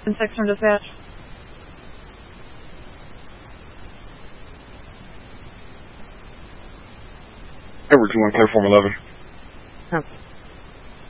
Section dispatch. Edward, you want to clear Form 11?